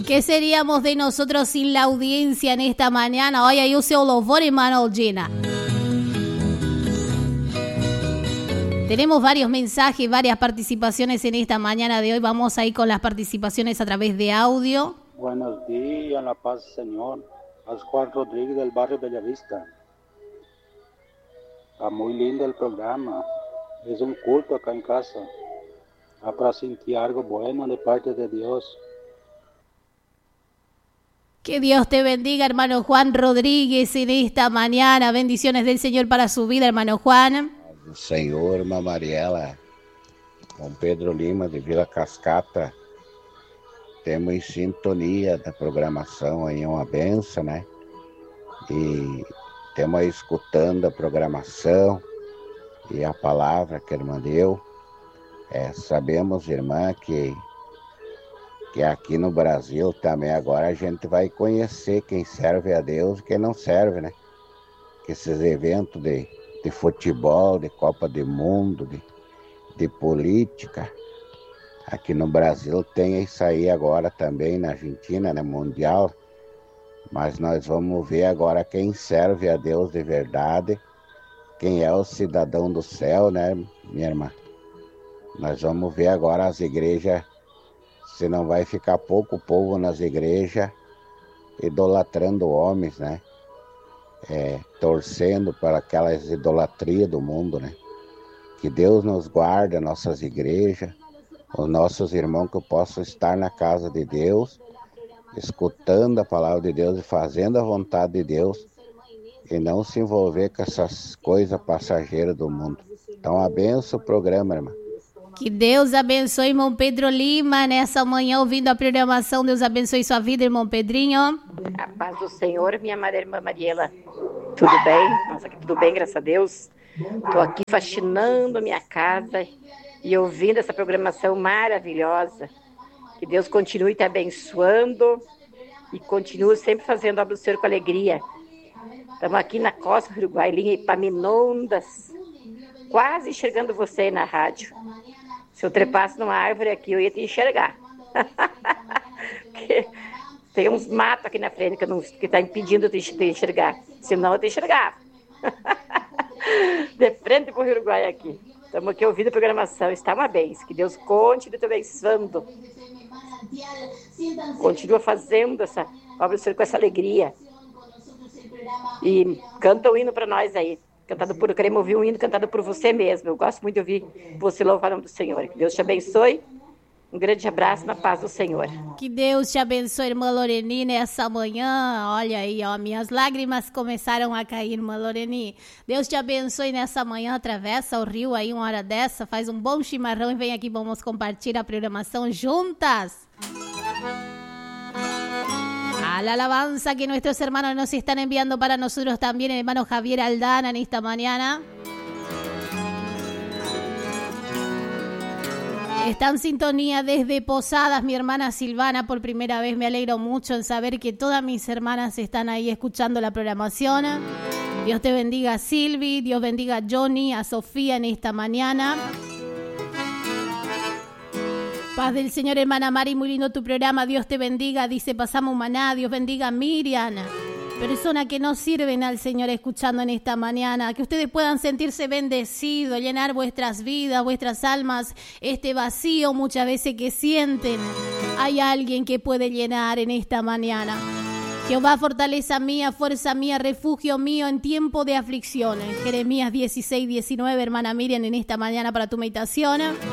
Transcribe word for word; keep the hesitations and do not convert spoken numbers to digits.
qué seríamos de nosotros sin la audiencia en esta mañana? Olha aí o seu louvor, irmã Gina. Tenemos varios mensajes, varias participaciones en esta mañana de hoy. Vamos a ir con las participaciones a través de audio. Buenos días, la paz del Señor. Pascual Rodríguez del barrio Bellavista. Está muy lindo el programa. Es un culto acá en casa. Está para sentir algo bueno de parte de Dios. Que Dios te bendiga, hermano Juan Rodríguez, en esta mañana. Bendiciones del Señor para su vida, hermano Juan. Senhor, irmã Mariela, com Pedro Lima de Vila Cascata, temos em sintonia da programação aí, uma benção, né? E temos aí escutando a programação e a palavra que a irmã deu. É, sabemos, irmã, que, que aqui no Brasil também agora a gente vai conhecer quem serve a Deus e quem não serve, né? Que esses eventos de de futebol, de Copa do Mundo, de, de política. Aqui no Brasil tem isso aí agora também, na Argentina, né, mundial. Mas nós vamos ver agora quem serve a Deus de verdade, quem é o cidadão do céu, né, minha irmã? Nós vamos ver agora as igrejas, se não vai ficar pouco povo nas igrejas, idolatrando homens, né? É, torcendo para aquelas idolatrias do mundo, né? Que Deus nos guarde, nossas igrejas, os nossos irmãos que possam estar na casa de Deus, escutando a palavra de Deus e fazendo a vontade de Deus e não se envolver com essas coisas passageiras do mundo. Então, abençoe o programa, irmã. Que Deus abençoe, irmão Pedro Lima, nessa manhã ouvindo a programação. Deus abençoe sua vida, irmão Pedrinho. A paz do Senhor, minha amada irmã Mariela. Tudo bem? Nossa, aqui tudo bem, graças a Deus. Estou aqui faxinando minha casa e ouvindo essa programação maravilhosa. Que Deus continue te abençoando e continue sempre fazendo a obra do Senhor com alegria. Estamos aqui na costa do Uruguai, linha Epaminondas, quase enxergando você aí na rádio. Se eu trepasse numa árvore aqui, eu ia te enxergar. Tem uns matos aqui na frente que está impedindo de te enxergar. Senão eu te enxergava. De frente para o Uruguai aqui. Estamos aqui ouvindo a programação. Está uma benção. Que Deus continue te abençoando. Continua fazendo essa obra do Senhor com essa alegria. E canta o hino para nós aí. Cantado por, queremos ouvir um hino cantado por você mesmo. Eu gosto muito de ouvir você louvar o nome do Senhor. Que Deus te abençoe. Um grande abraço na paz do Senhor. Que Deus te abençoe, irmã Loreni, nessa manhã. Olha aí, ó, minhas lágrimas começaram a cair, irmã Loreni. Deus te abençoe nessa manhã. Atravessa o rio aí uma hora dessa, faz um bom chimarrão e vem aqui, vamos compartilhar a programação juntas. A la alabanza que nuestros hermanos nos están enviando para nosotros también, el hermano Javier Aldana en esta mañana. Está en sintonía desde Posadas, mi hermana Silvana, por primera vez. Me alegro mucho en saber que todas mis hermanas están ahí escuchando la programación. Dios te bendiga, a Silvi, Dios bendiga a Johnny, a Sofía en esta mañana. Paz del Señor, hermana Mari, muy lindo tu programa, Dios te bendiga, dice Pasamos Maná, Dios bendiga a Miriam. Personas que no sirven al Señor escuchando en esta mañana, que ustedes puedan sentirse bendecidos, llenar vuestras vidas, vuestras almas, este vacío muchas veces que sienten. Hay alguien que puede llenar en esta mañana. Jehová, fortaleza mía, fuerza mía, refugio mío en tiempo de aflicciones. Jeremías dieciséis, diecinueve, hermana Miriam, en esta mañana para tu meditación.